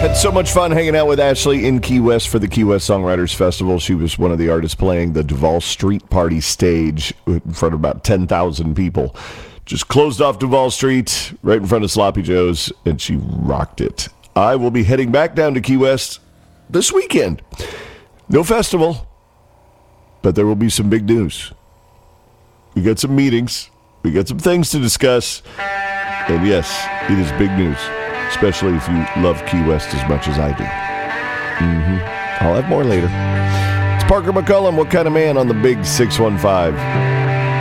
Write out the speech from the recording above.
Had so much fun hanging out with Ashley in Key West for the Key West Songwriters Festival. She was one of the artists playing the Duval Street Party stage in front of about 10,000 people. Just closed off Duval Street right in front of Sloppy Joe's, and she rocked it. I will be heading back down to Key West this weekend. No festival, but there will be some big news. We got some meetings. We got some things to discuss. And yes, it is big news, especially if you love Key West as much as I do. I'll have more later. It's Parker McCullum, What Kind of Man, on the Big 615.